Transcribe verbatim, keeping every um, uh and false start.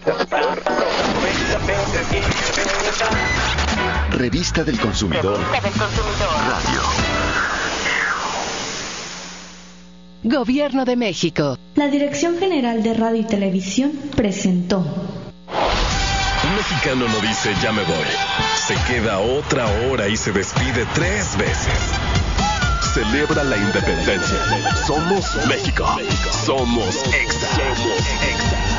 Revista del Consumidor. Revista del Consumidor. Radio. Gobierno de México. La Dirección General de Radio y Televisión presentó. Un mexicano no dice ya me voy. Se queda otra hora y se despide tres veces. Celebra la independencia. Somos México. Somos Exa. Somos Exa.